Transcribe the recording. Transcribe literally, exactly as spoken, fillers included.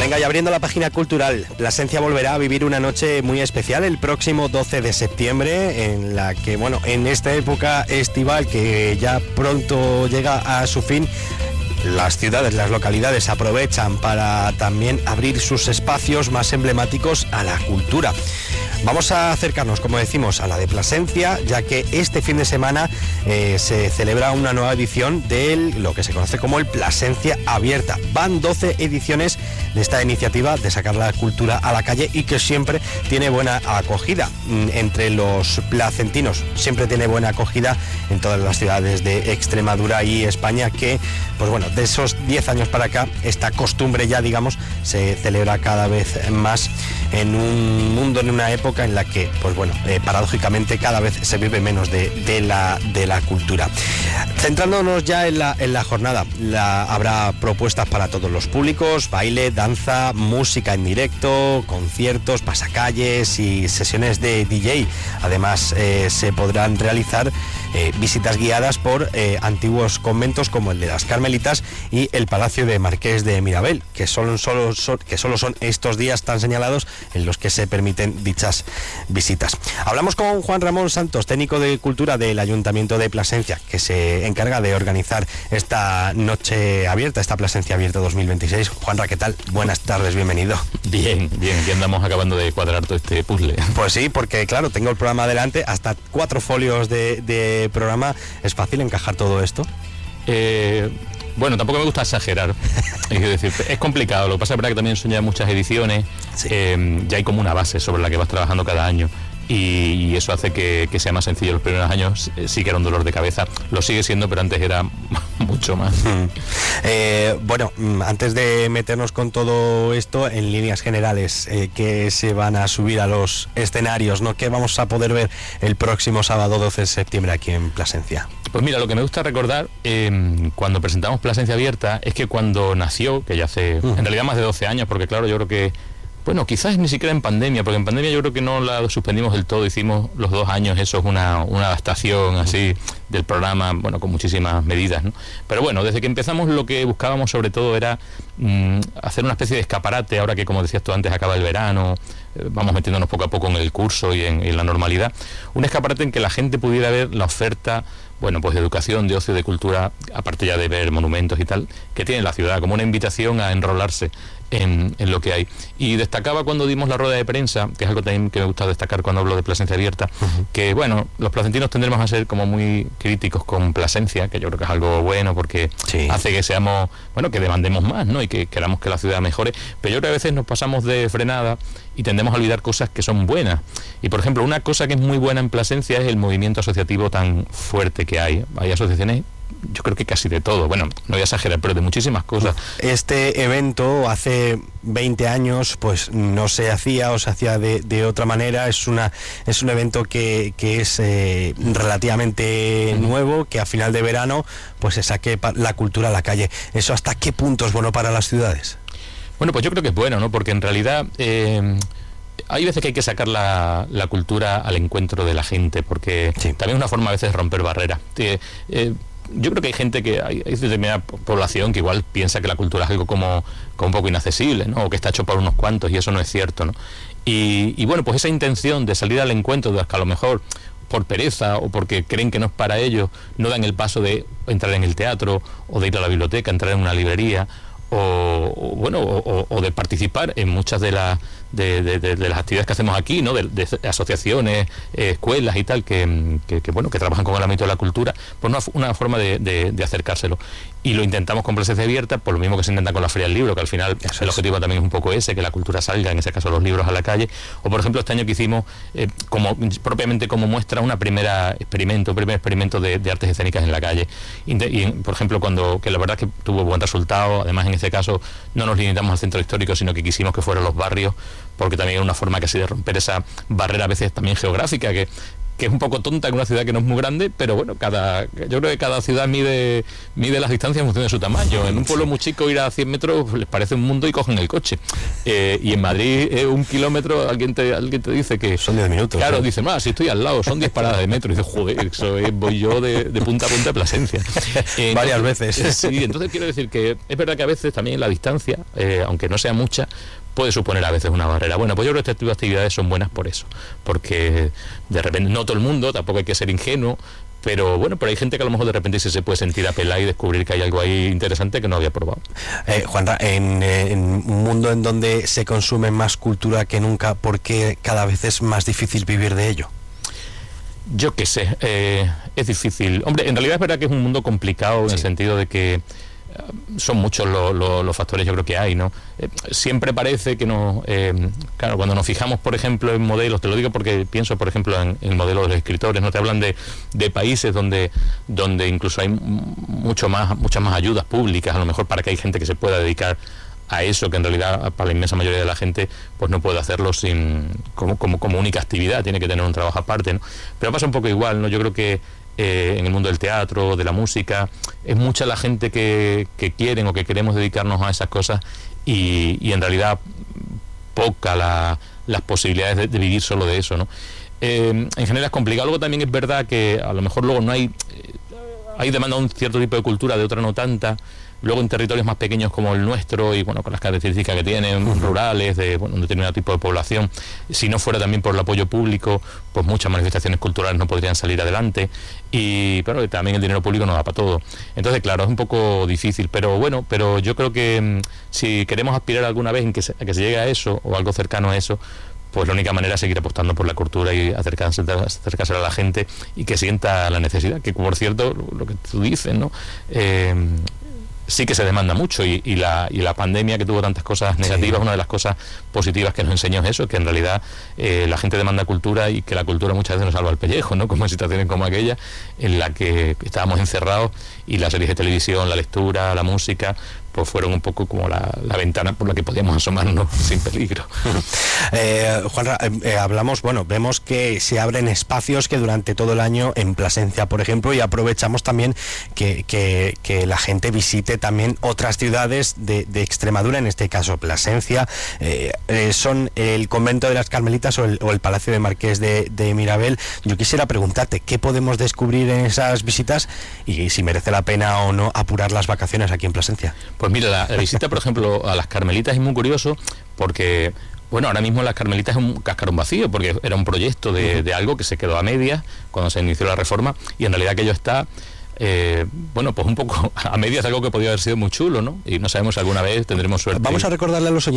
Venga, y abriendo la página cultural, Plasencia volverá a vivir una noche muy especial el próximo doce de septiembre, en la que, bueno, en esta época estival que ya pronto llega a su fin, las ciudades, las localidades aprovechan para también abrir sus espacios más emblemáticos a la cultura. Vamos a acercarnos, como decimos, a la de Plasencia, ya que este fin de semana eh, se celebra una nueva edición de lo que se conoce como el Plasencia Abierta. Van doce ediciones de esta iniciativa de sacar la cultura a la calle y que siempre tiene buena acogida entre los placentinos. Siempre tiene buena acogida en todas las ciudades de Extremadura y España, que, pues bueno, de esos diez años para acá, esta costumbre ya, digamos, se celebra cada vez más en un mundo, en una época en la que, pues bueno, eh, paradójicamente cada vez se vive menos de, de, la, de la cultura. Centrándonos ya en la, en la jornada, la, habrá propuestas para todos los públicos: baile, danza, música en directo, conciertos, pasacalles y sesiones de D J. Además, eh, se podrán realizar eh, visitas guiadas por eh, antiguos conventos como el de las Carmelitas y el Palacio de Marqués de Mirabel, que solo, solo, son, que solo son estos días tan señalados en los que se permiten dichas visitas. Hablamos con Juan Ramón Santos, técnico de cultura del Ayuntamiento de Plasencia, que se encarga de organizar esta noche abierta, esta Plasencia Abierta dos mil veintiséis. Juanra, ¿qué tal? Buenas tardes, bienvenido. Bien, bien, aquí andamos acabando de cuadrar todo este puzzle. Pues sí, porque claro, tengo el programa adelante, hasta cuatro folios de, de programa. ¿Es fácil encajar todo esto? Eh... Bueno, tampoco me gusta exagerar, es decir, es complicado. Lo que pasa es que también son ya muchas ediciones, sí. eh, ya hay como una base sobre la que vas trabajando cada año. Y eso hace que, que sea más sencillo. Los primeros años eh, sí que era un dolor de cabeza, lo sigue siendo, pero antes era mucho más. Mm. Eh, bueno, antes de meternos con todo esto, en líneas generales, eh, ¿qué se van a subir a los escenarios, ¿no? ¿Qué vamos a poder ver el próximo sábado doce de septiembre aquí en Plasencia? Pues mira, lo que me gusta recordar eh, cuando presentamos Plasencia Abierta es que cuando nació, que ya hace uh-huh. en realidad más de doce años, porque claro, yo creo que bueno, quizás ni siquiera en pandemia, porque en pandemia yo creo que no la suspendimos del todo, hicimos los dos años, eso es una, una adaptación así del programa, bueno, con muchísimas medidas, ¿no? Pero bueno, desde que empezamos lo que buscábamos sobre todo era mmm, hacer una especie de escaparate, ahora que, como decías tú antes, acaba el verano, eh, vamos metiéndonos poco a poco en el curso y en, en la normalidad, un escaparate en que la gente pudiera ver la oferta, bueno, pues de educación, de ocio, de cultura, aparte ya de ver monumentos y tal, que tiene la ciudad, como una invitación a enrolarse en, en lo que hay. Y destacaba cuando dimos la rueda de prensa, que es algo también que me gusta destacar cuando hablo de Plasencia Abierta, uh-huh. que bueno, los placentinos tendremos a ser como muy críticos con Plasencia, que yo creo que es algo bueno porque sí. hace que seamos, bueno, que demandemos más, ¿no? Y que queramos que la ciudad mejore, pero yo creo que a veces nos pasamos de frenada y tendemos a olvidar cosas que son buenas. Y por ejemplo, una cosa que es muy buena en Plasencia es el movimiento asociativo tan fuerte que hay. Hay asociaciones, yo creo que casi de todo, bueno, no voy a exagerar, pero de muchísimas cosas. Este evento hace veinte años pues no se hacía o se hacía de, de otra manera. Es una es un evento que, que es eh, relativamente uh-huh. nuevo, que a final de verano pues se saque la cultura a la calle. ¿Eso hasta qué punto es bueno para las ciudades? Bueno, pues yo creo que es bueno, ¿no? Porque en realidad eh, hay veces que hay que sacar la, la cultura al encuentro de la gente, porque sí. también es una forma a veces de romper barreras. Eh, eh, Yo creo que hay gente que, hay, hay determinada población que igual piensa que la cultura es algo como, como un poco inaccesible, ¿no? O que está hecho por unos cuantos, y eso no es cierto, ¿no? Y, y bueno, pues esa intención de salir al encuentro de los que a lo mejor por pereza o porque creen que no es para ellos, no dan el paso de entrar en el teatro o de ir a la biblioteca, entrar en una librería, o, o bueno, o, o de participar en muchas de las de, de, de, de las actividades que hacemos aquí, ¿no? De, de asociaciones, eh, escuelas y tal, que, que, que bueno, que trabajan con el ámbito de la cultura, pues una, una forma de, de, de acercárselo. Y lo intentamos con Plasencia Abierta, por lo mismo que se intenta con la Feria del Libro, que al final Eso el objetivo es. también es un poco ese, que la cultura salga, en ese caso los libros, a la calle. O por ejemplo este año que hicimos, eh, como propiamente como muestra, una primera experimento, un primer experimento de, de artes escénicas en la calle. Y, de, y por ejemplo, cuando que la verdad es que tuvo buen resultado, además en este caso no nos limitamos al centro histórico, sino que quisimos que fueran los barrios, porque también es una forma casi de romper esa barrera a veces también geográfica, que que es un poco tonta en una ciudad que no es muy grande, pero bueno, cada yo creo que cada ciudad mide mide las distancias en función de su tamaño. En un pueblo muy chico ir a cien metros les parece un mundo y cogen el coche. Eh, y en Madrid eh, un kilómetro, alguien te, alguien te dice que... Son diez minutos. Claro, ¿sí? Dicen, ah, si estoy al lado, son diez paradas de metro. Y dices, joder, eso es, voy yo de, de punta a punta de Plasencia. Eh, Varias veces. Sí, entonces quiero decir que es verdad que a veces también la distancia, eh, aunque no sea mucha, puede suponer a veces una barrera. Bueno, pues yo creo que este tipo de actividades son buenas por eso, porque de repente, no todo el mundo, tampoco hay que ser ingenuo, pero bueno, pero hay gente que a lo mejor de repente sí se puede sentir apelada y descubrir que hay algo ahí interesante que no había probado. Eh, Juanra, en, en un mundo en donde se consume más cultura que nunca, ¿por qué cada vez es más difícil vivir de ello? Yo qué sé, eh, es difícil. Hombre, en realidad es verdad que es un mundo complicado, sí, en el sentido de que son muchos lo, lo, los factores, yo creo que hay, ¿no? Eh, siempre parece que no, eh, claro, cuando nos fijamos, por ejemplo, en modelos, te lo digo porque pienso, por ejemplo, en el modelo de los escritores, ¿no? Te hablan de, de países donde, donde incluso hay mucho más, muchas más ayudas públicas, a lo mejor para que hay gente que se pueda dedicar a eso, que en realidad para la inmensa mayoría de la gente pues no puede hacerlo sin como, como, como única actividad, tiene que tener un trabajo aparte, ¿no? Pero pasa un poco igual, ¿no? Yo creo que Eh, en el mundo del teatro, de la música, es mucha la gente que, que quieren o que queremos dedicarnos a esas cosas y, y en realidad poca la, las posibilidades de, de vivir solo de eso, ¿no? Eh, en general es complicado. Luego también es verdad que a lo mejor luego no hay eh, hay demanda de un cierto tipo de cultura, de otra no tanta. Luego en territorios más pequeños como el nuestro y bueno, con las características que tienen, uh-huh, rurales, de bueno, un determinado tipo de población, si no fuera también por el apoyo público, pues muchas manifestaciones culturales no podrían salir adelante y pero también el dinero público no da para todo. Entonces, claro, es un poco difícil, pero bueno, pero yo creo que mmm, si queremos aspirar alguna vez en que se, a que se llegue a eso o algo cercano a eso, pues la única manera es seguir apostando por la cultura y acercarse, acercarse a la gente y que sienta la necesidad, que por cierto, lo que tú dices, ¿no? Eh, sí que se demanda mucho y, y, la, y la pandemia que tuvo tantas cosas negativas, sí, una de las cosas positivas que nos enseñó es eso, que en realidad eh, la gente demanda cultura y que la cultura muchas veces nos salva el pellejo, ¿no? Como en situaciones como aquella en la que estábamos encerrados y las series de televisión, la lectura, la música, pues fueron un poco como la, la ventana por la que podíamos asomarnos sin peligro. Eh, Juanra, eh, hablamos, bueno, vemos que se abren espacios que durante todo el año en Plasencia, por ejemplo, y aprovechamos también que, que, que la gente visite también otras ciudades de, de Extremadura, en este caso Plasencia, eh, eh, son el convento de las Carmelitas o el, o el Palacio de Marqués de, de Mirabel. Yo quisiera preguntarte, ¿qué podemos descubrir en esas visitas y si merece la pena o no apurar las vacaciones aquí en Plasencia? Pues mira, la, la visita, por ejemplo, a las Carmelitas es muy curioso porque, bueno, ahora mismo las Carmelitas es un cascarón vacío porque era un proyecto de, de algo que se quedó a medias cuando se inició la reforma y en realidad aquello está, eh, bueno, pues un poco a medias, algo que podía haber sido muy chulo, ¿no? Y no sabemos si alguna vez tendremos suerte. Vamos a recordarle a los oyentes